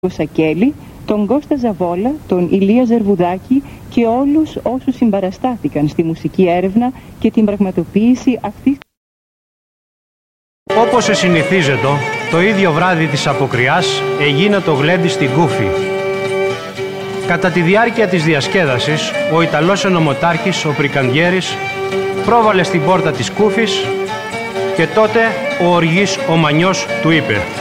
Σακέλη, τον Κώστα Ζαβόλα, τον Ηλία Ζερβουδάκη και όλους όσους συμπαραστάθηκαν στη μουσική έρευνα και την πραγματοποίηση αυτής. Όπως συνηθίζεται, το ίδιο βράδυ της αποκριάς έγινε το γλέντι στην Κούφη. Κατά τη διάρκεια της διασκέδασης, ο Ιταλός ενωμοτάρχης, ο Πρικαντιέρης, πρόβαλε στην πόρτα της Κούφης και τότε ο οργής ο Μανιός του είπε: